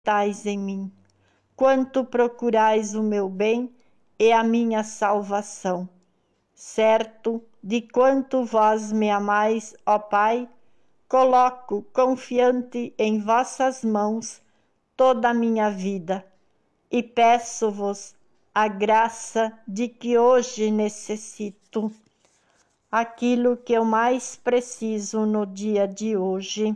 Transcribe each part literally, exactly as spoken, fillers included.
estais em mim, quanto procurais o meu bem e a minha salvação. Certo de quanto vós me amais, ó Pai, coloco confiante em vossas mãos toda a minha vida e peço-vos a graça de que hoje necessito, aquilo que eu mais preciso no dia de hoje.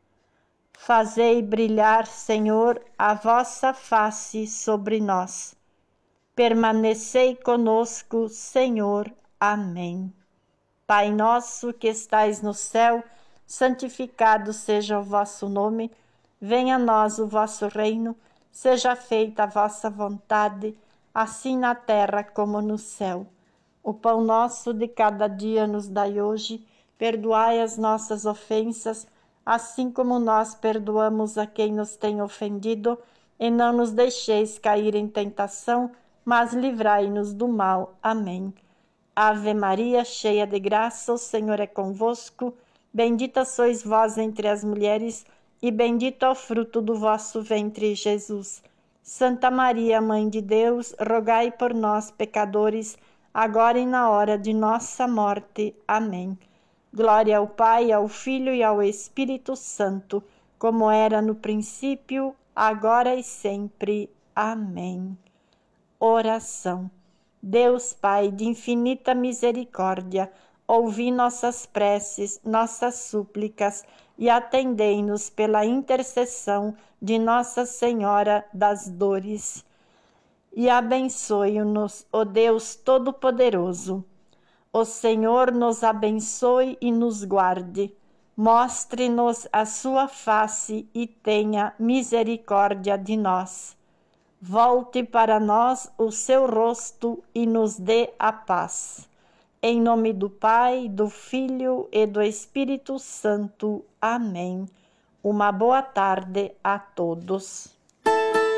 Fazei brilhar, Senhor, a vossa face sobre nós. Permanecei conosco, Senhor. Amém. Pai nosso que estais no céu, santificado seja o vosso nome. Venha a nós o vosso reino. Seja feita a vossa vontade, assim na terra como no céu. O pão nosso de cada dia nos dai hoje. Perdoai as nossas ofensas, assim como nós perdoamos a quem nos tem ofendido, e não nos deixeis cair em tentação, mas livrai-nos do mal. Amém. Ave Maria, cheia de graça, o Senhor é convosco. Bendita sois vós entre as mulheres, e bendito é o fruto do vosso ventre, Jesus. Santa Maria, Mãe de Deus, rogai por nós, pecadores, agora e na hora de nossa morte. Amém. Glória ao Pai, ao Filho e ao Espírito Santo, como era no princípio, agora e sempre. Amém. Oração. Deus Pai de infinita misericórdia, ouvi nossas preces, nossas súplicas e atendei-nos pela intercessão de Nossa Senhora das Dores. E abençoe-nos, ó Deus Todo-Poderoso. O Senhor nos abençoe e nos guarde. Mostre-nos a sua face e tenha misericórdia de nós. Volte para nós o seu rosto e nos dê a paz. Em nome do Pai, do Filho e do Espírito Santo. Amém. Uma boa tarde a todos.